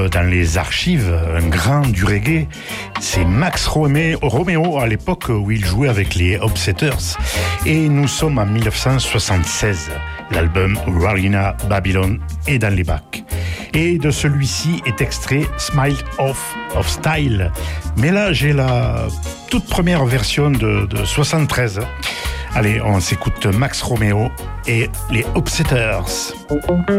dans les archives, un grand du reggae. C'est Max Romeo à l'époque où il jouait avec les Upsetters. Et nous sommes en 1976. L'album Rarina Babylon est dans les bacs. Et de celui-ci est extrait Smile of Style. Mais là, j'ai la toute première version de 73. Allez, on s'écoute Max Romeo et les Upsetters.